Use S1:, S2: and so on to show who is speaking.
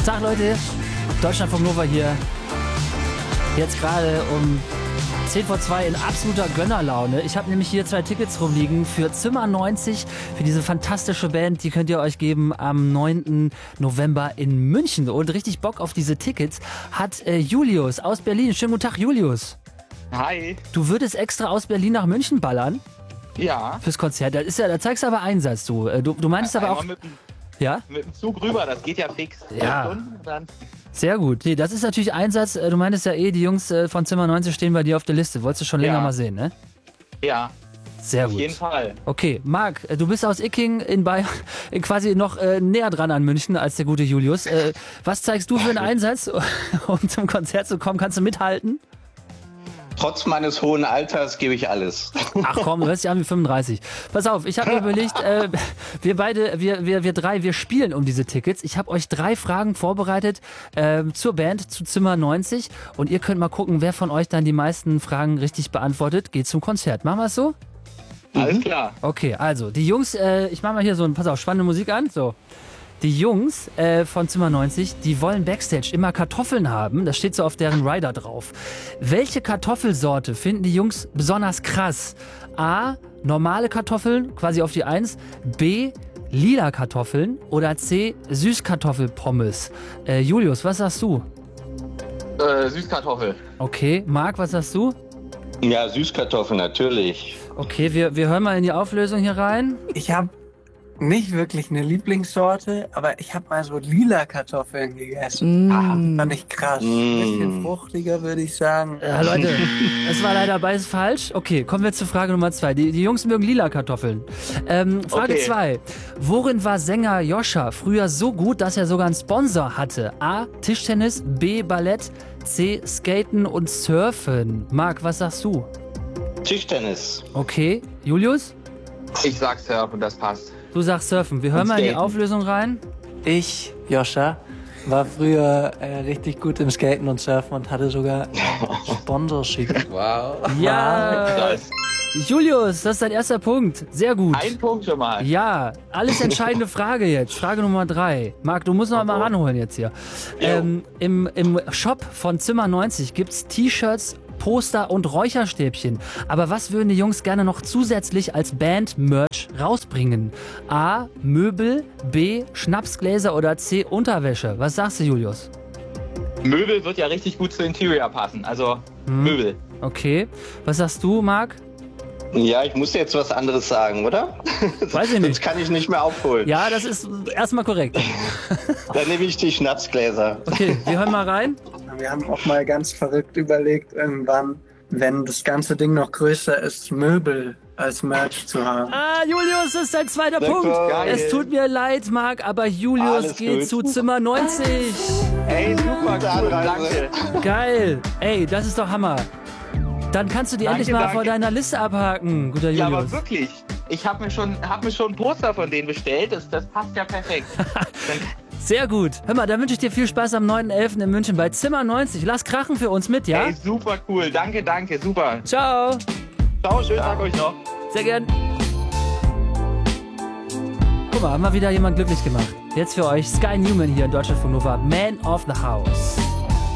S1: Tag Leute, Deutschlandfunk Nova hier. Jetzt gerade um 10 vor 2 in absoluter Gönnerlaune. Ich habe nämlich hier 2 Tickets rumliegen für Zimmer 90, für diese fantastische Band. Die könnt ihr euch geben am 9. November in München. Und richtig Bock auf diese Tickets hat Julius aus Berlin. Schönen guten Tag, Julius.
S2: Hi.
S1: Du würdest extra aus Berlin nach München ballern?
S2: Ja.
S1: Fürs Konzert. Da zeigst du aber Einsatz, du. Du meinst aber auch... Ja?
S2: Mit dem Zug rüber, das geht ja fix.
S1: Ja.
S2: 2 Stunden, dann.
S1: Sehr gut. Nee, das ist natürlich Einsatz. Du meintest ja die Jungs von Zimmer 90 stehen bei dir auf der Liste. Wolltest du schon länger mal sehen, ne?
S2: Ja.
S1: Sehr gut.
S2: Auf jeden Fall.
S1: Okay, Marc, du bist aus Icking in Bayern quasi noch näher dran an München als der gute Julius. Was zeigst du für einen Einsatz, um zum Konzert zu kommen? Kannst du mithalten?
S3: Trotz meines hohen Alters gebe ich alles.
S1: Ach komm, du hörst dich an wie 35. Pass auf, ich habe mir überlegt, wir drei, wir spielen um diese Tickets. Ich habe euch 3 Fragen vorbereitet zur Band, zu Zimmer 90. Und ihr könnt mal gucken, wer von euch dann die meisten Fragen richtig beantwortet. Geht zum Konzert. Machen wir es so?
S2: Alles klar.
S1: Okay, also die Jungs, ich mache mal hier pass auf, spannende Musik an. So. Die Jungs von Zimmer 90, die wollen Backstage immer Kartoffeln haben. Das steht so auf deren Rider drauf. Welche Kartoffelsorte finden die Jungs besonders krass? A, normale Kartoffeln, quasi auf die 1. B, lila Kartoffeln. Oder C, Süßkartoffelpommes. Julius, was sagst du?
S2: Süßkartoffel.
S1: Okay, Marc, was sagst du?
S3: Ja, Süßkartoffeln, natürlich.
S1: Okay, wir hören mal in die Auflösung hier rein.
S4: Ich habe nicht wirklich eine Lieblingssorte, aber ich habe mal so lila Kartoffeln gegessen. Fand ich krass. Ein bisschen fruchtiger, würde ich sagen.
S1: Ja, Leute, es war leider beides falsch. Okay, kommen wir zur Frage Nummer 2. Die Jungs mögen lila Kartoffeln. Frage 2. Worin war Sänger Joscha früher so gut, dass er sogar einen Sponsor hatte? A, Tischtennis, B, Ballett, C, Skaten und Surfen. Marc, was sagst du?
S3: Tischtennis.
S1: Okay, Julius?
S2: Ich sag Surfen, das passt.
S1: Du sagst Surfen. Wir hören mal in die Auflösung rein.
S4: Ich, Joscha, war früher richtig gut im Skaten und Surfen und hatte sogar ein Sponsorship.
S2: Wow.
S1: Ja,
S2: Nice.
S1: Julius, das ist dein erster Punkt. Sehr gut.
S2: Ein Punkt schon mal.
S1: Ja, alles entscheidende Frage jetzt. Frage Nummer 3. Marc, du musst noch mal ranholen jetzt hier. Im Shop von Zimmer 90 gibt's T-Shirts, Poster und Räucherstäbchen. Aber was würden die Jungs gerne noch zusätzlich als Band-Merch rausbringen? A, Möbel, B, Schnapsgläser oder C, Unterwäsche? Was sagst du, Julius?
S2: Möbel wird ja richtig gut zu Interior passen. Also Möbel.
S1: Okay. Was sagst du, Marc?
S3: Ja, ich muss jetzt was anderes sagen, oder?
S1: Weiß ich nicht.
S3: Sonst kann ich nicht mehr aufholen.
S1: Ja, das ist erstmal korrekt.
S3: Dann nehme ich die Schnapsgläser.
S1: Okay, wir hören mal rein.
S4: Wir haben auch mal ganz verrückt überlegt, irgendwann, wenn das ganze Ding noch größer ist, Möbel als Merch zu haben.
S1: Ah, Julius, das ist dein zweiter Punkt.
S3: Geil.
S1: Es tut mir leid, Marc, aber Julius
S3: Alles
S1: geht
S3: gut.
S1: zu Zimmer 90.
S2: Ey, super cool, danke.
S1: Geil. Ey, das ist doch Hammer. Dann kannst du die
S2: Danke,
S1: endlich mal
S2: danke.
S1: von deiner Liste abhaken, guter
S2: Ja,
S1: Julius.
S2: aber wirklich. Ich habe mir schon ein Poster von denen bestellt. Das passt ja perfekt.
S1: Sehr gut. Hör mal, dann wünsche ich dir viel Spaß am 9.11. in München bei Zimmer 90. Lass krachen für uns mit, ja?
S2: Ey, super cool. Danke, super.
S1: Ciao.
S2: Ciao, schönen Tag euch noch.
S1: Sehr gern. Guck mal, haben wir wieder jemand glücklich gemacht. Jetzt für euch Sky Newman hier in Deutschlandfunk Nova, Man of the House.